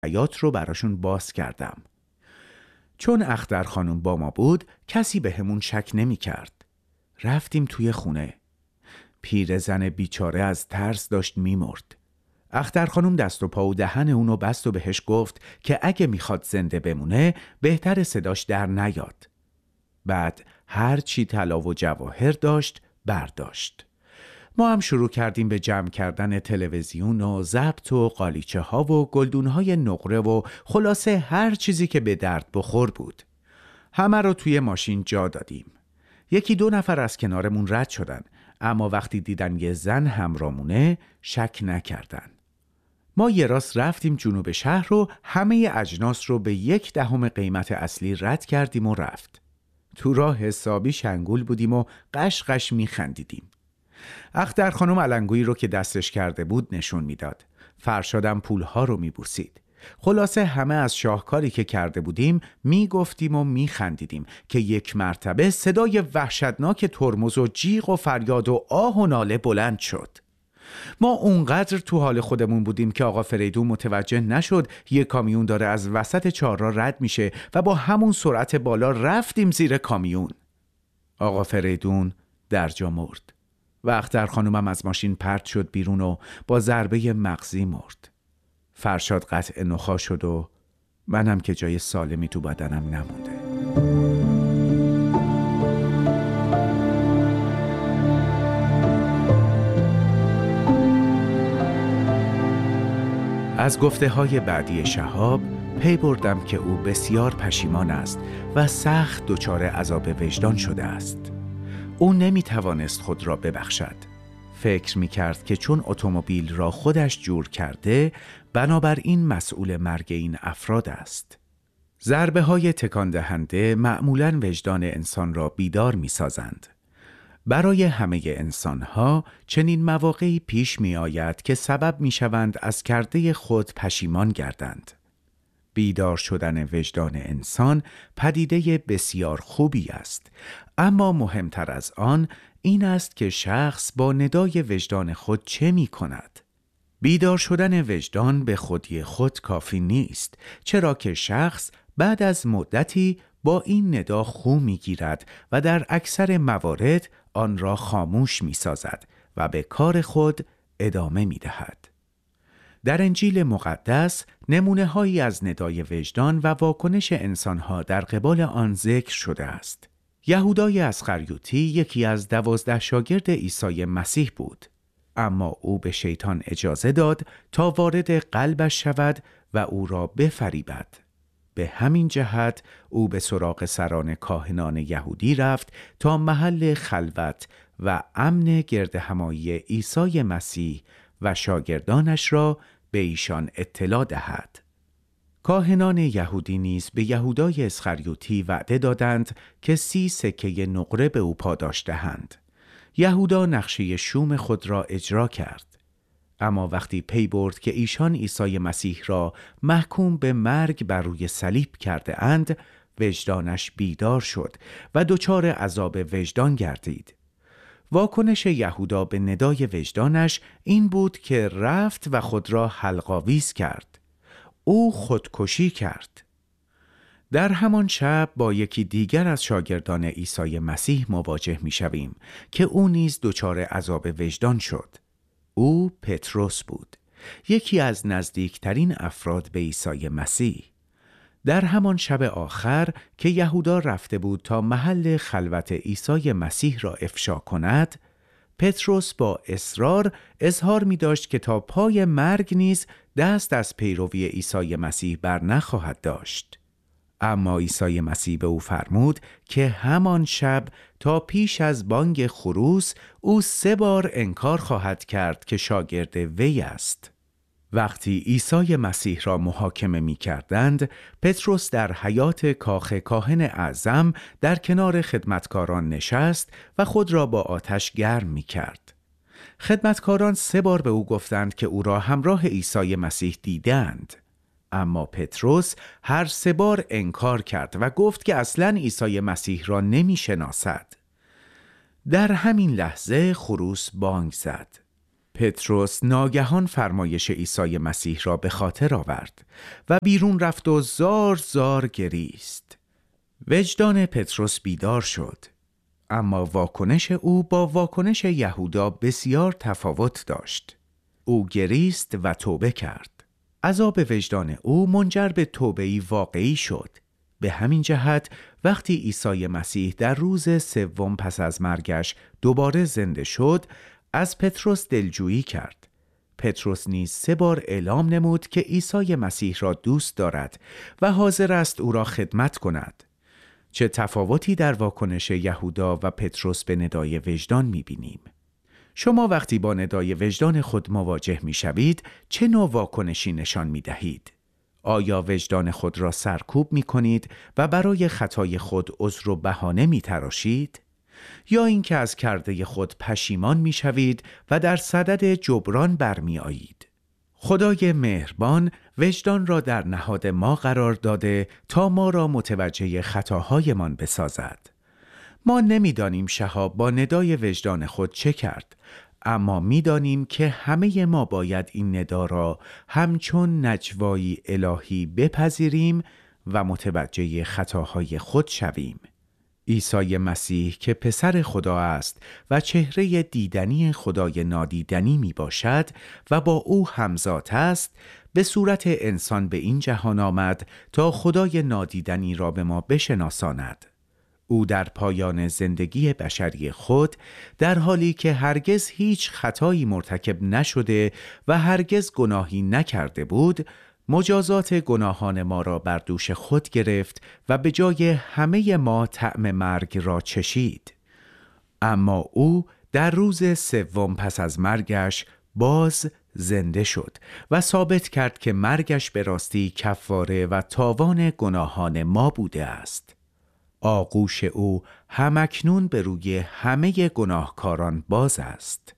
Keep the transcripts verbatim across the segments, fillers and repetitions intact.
حیاط رو براشون باز کردم. چون اختر خانم با ما بود کسی به همون شک نمی کرد. رفتیم توی خونه. پیرزن بیچاره از ترس داشت می مرد. اختر خانم دست و پا و دهن اونو بست و بهش گفت که اگه میخواد زنده بمونه بهتر صداش در نیاد. بعد هر چی طلا و جواهر داشت برداشت. ما هم شروع کردیم به جمع کردن تلویزیون و ضبط و قالیچه ها و گلدون های نقره و خلاصه هر چیزی که به درد بخور بود. همه رو توی ماشین جا دادیم. یکی دو نفر از کنارمون رد شدن، اما وقتی دیدن یه زن همراهمونه شک نکردن. ما یه راست رفتیم جنوب شهر رو، همه اجناس رو به یک دهم قیمت اصلی رد کردیم و رفت. تو راه حسابی شنگول بودیم و قش قش می خندیدیم. اختر خانم علنگویی رو که دستش کرده بود نشون میداد. فرشادم پولها رو می بوسید. خلاصه همه از شاهکاری که کرده بودیم می گفتیم و می خندیدیم که یک مرتبه صدای وحشتناک ترمز و جیغ و فریاد و آه و ناله بلند شد. ما اونقدر تو حال خودمون بودیم که آقا فریدون متوجه نشد یک کامیون داره از وسط چهارراه رد میشه و با همون سرعت بالا رفتیم زیر کامیون. آقا فریدون در جا مرد و اختر خانومم از ماشین پرت شد بیرون و با ضربه مغزی مرد. فرشاد قطع نخاع شد و منم که جای سالمی تو بدنم نمونده. از گفته های بعدی شهاب پی بردم که او بسیار پشیمان است و سخت دچار عذاب وجدان شده است. او نمی توانست خود را ببخشد. فکر می کرد که چون اتومبیل را خودش جور کرده بنابراین مسئول مرگ این افراد است. ضربه های تکان دهنده معمولاً وجدان انسان را بیدار می سازند. برای همه انسانها چنین مواقعی پیش می آید که سبب می شوند از کرده خود پشیمان گردند. بیدار شدن وجدان انسان پدیده بسیار خوبی است، اما مهمتر از آن این است که شخص با ندای وجدان خود چه می کند. بیدار شدن وجدان به خودی خود کافی نیست، چرا که شخص بعد از مدتی با این ندا خو می گیرد و در اکثر موارد آن را خاموش می سازد و به کار خود ادامه می دهد. در انجیل مقدس نمونه هایی از ندای وجدان و واکنش انسانها در قبال آن ذکر شده است. یهودای اسخریوطی یکی از دوازده شاگرد عیسی مسیح بود، اما او به شیطان اجازه داد تا وارد قلبش شود و او را بفریبد. به همین جهت او به سراغ سران کاهنان یهودی رفت تا محل خلوت و امن گرد همایی عیسی مسیح و شاگردانش را به ایشان اطلاع دهد. کاهنان یهودی نیز به یهودای اسخریوطی وعده دادند که سی سکه نقره به او پاداش دهند. یهودا نقشه شوم خود را اجرا کرد. اما وقتی پی برد که ایشان عیسی مسیح را محکوم به مرگ بر روی صلیب کرده اند، وجدانش بیدار شد و دچار عذاب وجدان گردید. واکنش یهودا به ندای وجدانش این بود که رفت و خود را حلق‌آویز کرد. او خودکشی کرد. در همان شب با یکی دیگر از شاگردان عیسی مسیح مواجه می شویم که او نیز دچار عذاب وجدان شد. او پتروس بود، یکی از نزدیکترین افراد به عیسی مسیح. در همان شب آخر که یهودا رفته بود تا محل خلوت عیسی مسیح را افشا کند، پتروس با اصرار اظهار می داشت که تا پای مرگ نیز دست از پیروی عیسی مسیح بر نخواهد داشت. اما عیسی مسیح به او فرمود که همان شب تا پیش از بانگ خروس او سه بار انکار خواهد کرد که شاگرد وی است. وقتی عیسی مسیح را محاکمه می کردند، پتروس در حیاط کاخ کاهن اعظم در کنار خدمتکاران نشست و خود را با آتش گرم می کرد. خدمتکاران سه بار به او گفتند که او را همراه عیسی مسیح دیدند. اما پتروس هر سه بار انکار کرد و گفت که اصلاً عیسی مسیح را نمی شناسد. در همین لحظه خروس بانگ زد. پتروس ناگهان فرمایش عیسی مسیح را به خاطر آورد و بیرون رفت و زار زار گریست. وجدان پتروس بیدار شد، اما واکنش او با واکنش یهودا بسیار تفاوت داشت. او گریست و توبه کرد. عذاب وجدان او منجر به توبه‌ای واقعی شد. به همین جهت وقتی عیسی مسیح در روز سوم پس از مرگش دوباره زنده شد، از پتروس دلجویی کرد. پتروس نیز سه بار اعلام نمود که عیسی مسیح را دوست دارد و حاضر است او را خدمت کند. چه تفاوتی در واکنش یهودا و پتروس به ندای وجدان می‌بینیم. شما وقتی با ندای وجدان خود مواجه می‌شوید، چه نوع واکنشی نشان می‌دهید؟ آیا وجدان خود را سرکوب می‌کنید و برای خطای خود عذر و بهانه می‌تراشید؟ یا اینکه از کرده خود پشیمان می‌شوید و در صدد جبران برمی‌آیید؟ خدای مهربان وجدان را در نهاد ما قرار داده تا ما را متوجه خطاهایمان بسازد. ما نمی‌دانیم شهاب با ندای وجدان خود چه کرد، اما می‌دانیم که همه ما باید این ندا را همچون نجوایی الهی بپذیریم و متوجه خطاهای خود شویم. عیسی مسیح که پسر خدا است و چهره دیدنی خدای نادیدنی می باشد و با او همزاد است، به صورت انسان به این جهان آمد تا خدای نادیدنی را به ما بشناساند. او در پایان زندگی بشری خود، در حالی که هرگز هیچ خطایی مرتکب نشده و هرگز گناهی نکرده بود، مجازات گناهان ما را بر دوش خود گرفت و به جای همه ما طعم مرگ را چشید. اما او در روز سوم پس از مرگش باز زنده شد و ثابت کرد که مرگش به راستی کفاره و تاوان گناهان ما بوده است. آغوش او همکنون به روی همه گناهکاران باز است.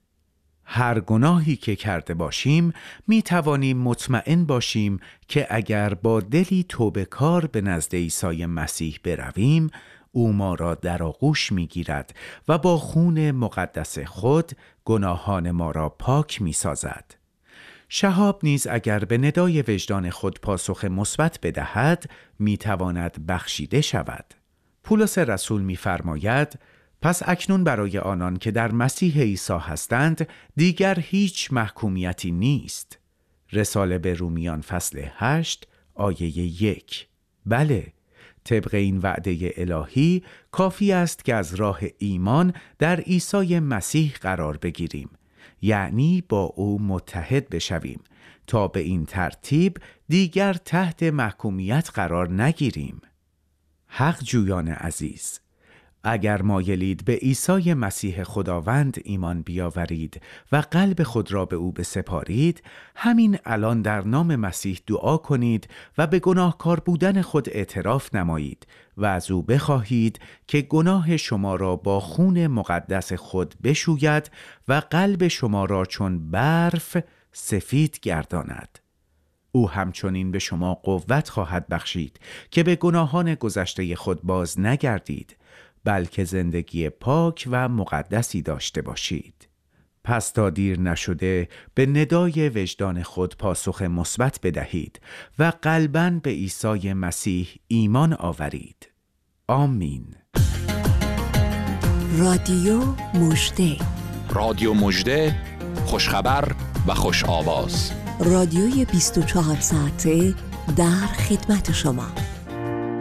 هر گناهی که کرده باشیم می توانیم مطمئن باشیم که اگر با دلی توبه‌کار به نزد عیسی مسیح برویم، او ما را در آغوش می گیرد و با خون مقدس خود گناهان ما را پاک می سازد. شهاب نیز اگر به ندای وجدان خود پاسخ مثبت بدهد، می تواند بخشیده شود. پولس رسول می فرماید: پس اکنون برای آنان که در مسیح عیسی هستند دیگر هیچ محکومیتی نیست. رساله به رومیان فصل هشت آیه یک. بله، طبق این وعده الهی کافی است که از راه ایمان در عیسی مسیح قرار بگیریم، یعنی با او متحد بشویم تا به این ترتیب دیگر تحت محکومیت قرار نگیریم. حق جویان عزیز، اگر مایلید به عیسی مسیح خداوند ایمان بیاورید و قلب خود را به او بسپارید، همین الان در نام مسیح دعا کنید و به گناهکار بودن خود اعتراف نمایید و از او بخواهید که گناه شما را با خون مقدس خود بشوید و قلب شما را چون برف سفید گرداند. او همچنین به شما قوت خواهد بخشید که به گناهان گذشته خود باز نگردید، بلکه زندگی پاک و مقدسی داشته باشید. پس تا دیر نشده به ندای وجدان خود پاسخ مثبت بدهید و قلباً به عیسی مسیح ایمان آورید. آمین. رادیو مژده، رادیو مژده، خوشخبر و خوش آواز. رادیوی بیست و چهار ساعته در خدمت شما.